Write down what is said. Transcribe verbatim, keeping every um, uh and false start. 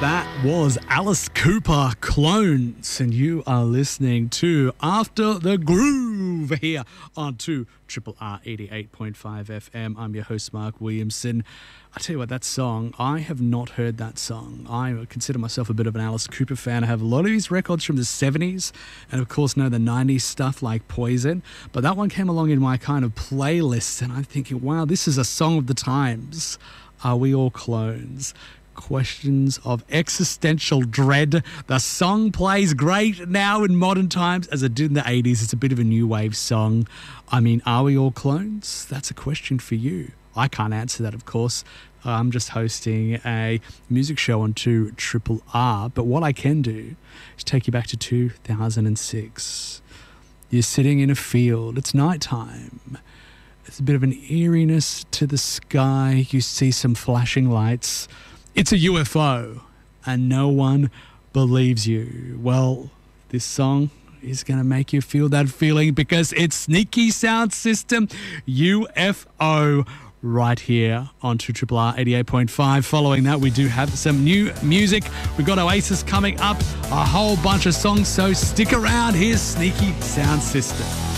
That was Alice Cooper, Clones, and you are listening to After the Groove here on two Triple R eighty-eight point five F M. I'm your host, Mark Williamson. I tell you what, that song, I have not heard that song. I consider myself a bit of an Alice Cooper fan. I have a lot of his records from the seventies and, of course, know the nineties stuff like Poison. But that one came along in my kind of playlist, and I'm thinking, wow, this is a song of the times. Are we all clones? Questions of existential dread. The song plays great now in modern times as it did in the eighties. It's a bit of a new wave song. I mean, are we all clones? That's a question for you. I can't answer that, of course. I'm just hosting a music show on two Triple R. But what I can do is take you back to two thousand six. You're sitting in a field. It's nighttime. There's a bit of an eeriness to the sky. You see some flashing lights. It's a U F O, and no one believes you. Well, this song is going to make you feel that feeling because it's Sneaky Sound System U F O right here on two Triple R eighty-eight point five. Following that, we do have some new music. We've got Oasis coming up, a whole bunch of songs, so stick around. Here's Sneaky Sound System.